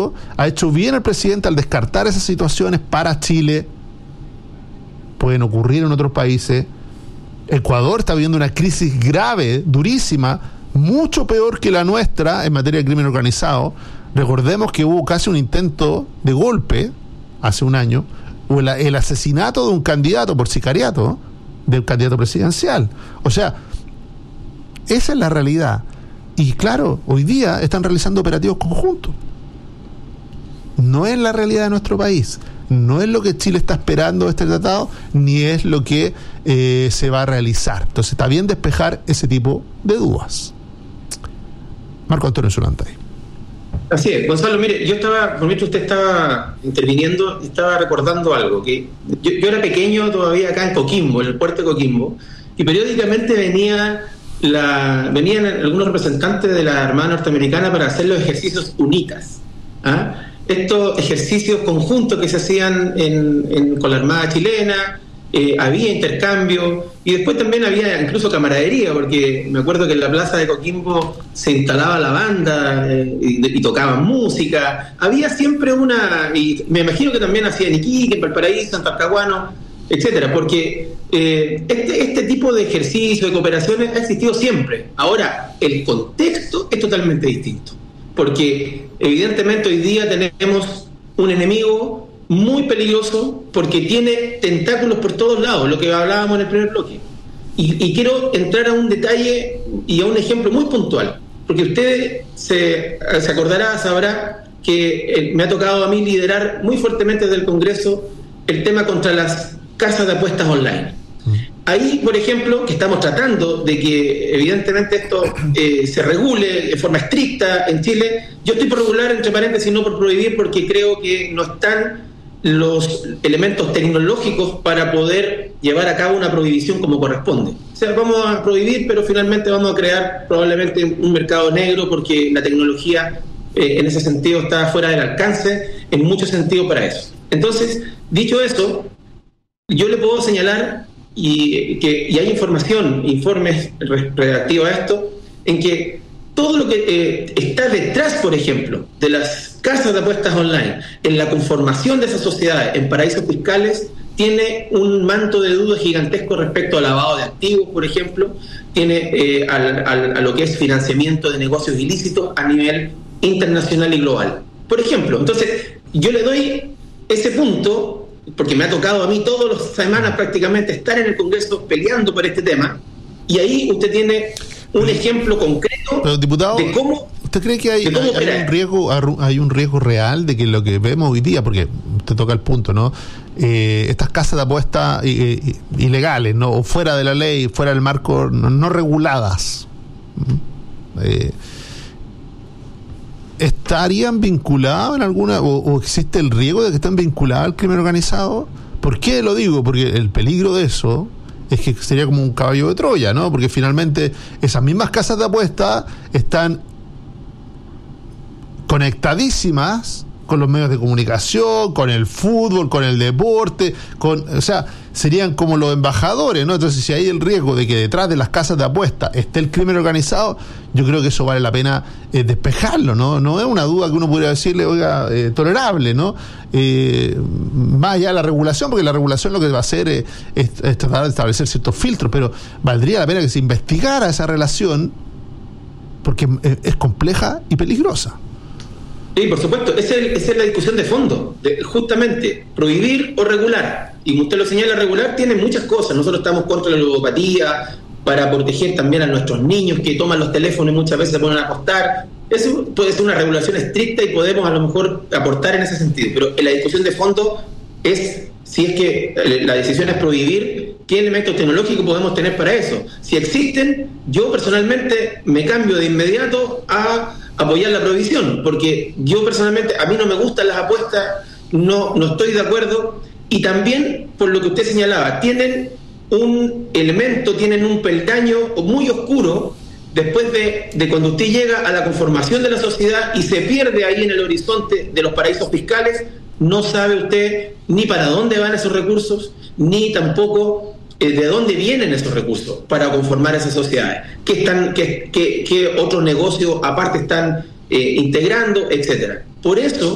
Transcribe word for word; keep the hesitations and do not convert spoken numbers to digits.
eso, ha hecho bien el presidente al descartar esas situaciones para Chile. Pueden ocurrir en otros países. Ecuador está viviendo una crisis grave, durísima, mucho peor que la nuestra en materia de crimen organizado. Recordemos que hubo casi un intento de golpe hace un año, o el, el asesinato de un candidato por sicariato, del candidato presidencial. O sea, esa es la realidad. Y claro, hoy día están realizando operativos conjuntos. No es la realidad de nuestro país. No es lo que Chile está esperando de este tratado, ni es lo que eh, se va a realizar. Entonces está bien despejar ese tipo de dudas. Marco Antonio Zulantay. Así es, Gonzalo, mire, yo estaba, por mientras usted estaba interviniendo, estaba recordando algo, que yo, yo era pequeño todavía acá en Coquimbo, en el puerto de Coquimbo, y periódicamente venía la, venían algunos representantes de la Armada Norteamericana para hacer los ejercicios UNITAS, ¿ah? Estos ejercicios conjuntos que se hacían en, en, con la Armada chilena, eh, había intercambio y después también había incluso camaradería, porque me acuerdo que en la plaza de Coquimbo se instalaba la banda eh, y, y tocaban música, había siempre una, y me imagino que también hacía en Iquique, en Valparaíso, en Talcahuano, etcétera, porque eh, este, este tipo de ejercicio, de cooperaciones ha existido siempre. Ahora, el contexto es totalmente distinto, porque evidentemente hoy día tenemos un enemigo muy peligroso porque tiene tentáculos por todos lados, lo que hablábamos en el primer bloque. Y, y quiero entrar a un detalle y a un ejemplo muy puntual, porque usted se, se acordará, sabrá que eh, me ha tocado a mí liderar muy fuertemente desde el Congreso el tema contra las casas de apuestas online. Ahí, por ejemplo, que estamos tratando de que evidentemente esto eh, se regule de forma estricta en Chile. Yo estoy por regular, entre paréntesis, no por prohibir, porque creo que no están los elementos tecnológicos para poder llevar a cabo una prohibición como corresponde. O sea, vamos a prohibir, pero finalmente vamos a crear probablemente un mercado negro, porque la tecnología eh, en ese sentido está fuera del alcance, en muchos sentidos para eso. Entonces, dicho eso, yo le puedo señalar y que y hay información, informes redactivos a esto, en que todo lo que eh, está detrás, por ejemplo, de las casas de apuestas online, en la conformación de esas sociedades en paraísos fiscales, tiene un manto de duda gigantesco respecto al lavado de activos, por ejemplo, tiene eh, al, al, a lo que es financiamiento de negocios ilícitos a nivel internacional y global. Por ejemplo, entonces, yo le doy ese punto porque me ha tocado a mí todas las semanas prácticamente estar en el Congreso peleando por este tema, y ahí usted tiene un ejemplo concreto. Pero, diputado, de cómo ¿usted cree que hay, hay, hay un riesgo hay un riesgo real de que lo que vemos hoy día, porque usted toca el punto, ¿no? Eh, estas casas de apuestas eh, ilegales, ¿no? O fuera de la ley, fuera del marco, no, no reguladas, eh, ¿estarían vinculados en alguna, o, o existe el riesgo de que estén vinculados al crimen organizado? ¿Por qué lo digo? Porque el peligro de eso es que sería como un caballo de Troya, ¿no? Porque finalmente esas mismas casas de apuestas están conectadísimas con los medios de comunicación, con el fútbol, con el deporte, con, o sea, serían como los embajadores, ¿no? Entonces, si hay el riesgo de que detrás de las casas de apuestas esté el crimen organizado, yo creo que eso vale la pena eh, despejarlo, ¿no? No es una duda que uno podría decirle, oiga, eh, tolerable, ¿no? Eh, más allá de la regulación, porque la regulación lo que va a hacer es, es, es tratar de establecer ciertos filtros, pero valdría la pena que se investigara esa relación, porque es, es compleja y peligrosa. Sí, por supuesto, esa es, esa es la discusión de fondo, de, justamente, prohibir o regular. Y como usted lo señala, regular tiene muchas cosas. Nosotros estamos contra la ludopatía, para proteger también a nuestros niños que toman los teléfonos y muchas veces se ponen a apostar. Eso puede ser una regulación estricta y podemos a lo mejor aportar en ese sentido. Pero la discusión de fondo es, si es que la decisión es prohibir, ¿qué elementos tecnológicos podemos tener para eso? Si existen, yo personalmente me cambio de inmediato a apoyar la prohibición, porque yo personalmente, a mí no me gustan las apuestas, no, no estoy de acuerdo, y también, por lo que usted señalaba, tienen un elemento, tienen un peldaño muy oscuro después de, de cuando usted llega a la conformación de la sociedad y se pierde ahí en el horizonte de los paraísos fiscales, no sabe usted ni para dónde van esos recursos, ni tampoco eh, de dónde vienen esos recursos para conformar esas sociedades, qué están, qué, qué, qué otros negocios aparte están eh, integrando, etcétera. Por eso